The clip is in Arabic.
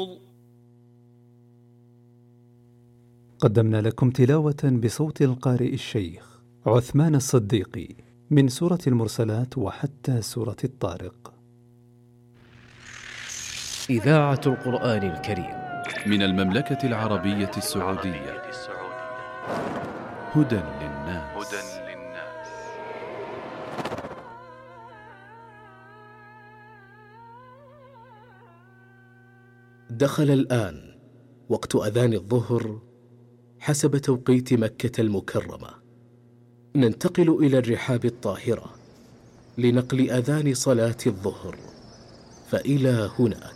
المحفوظ. قدمنا لكم تلاوة بصوت القارئ الشيخ عثمان الصديقي من سورة المرسلات وحتى سورة الطارق. إذاعة القرآن الكريم من المملكة العربية السعودية. هدى للناس. دخل الآن وقت أذان الظهر حسب توقيت مكة المكرمة. ننتقل إلى الرحاب الطاهرة لنقل أذان صلاة الظهر، فإلى هناك.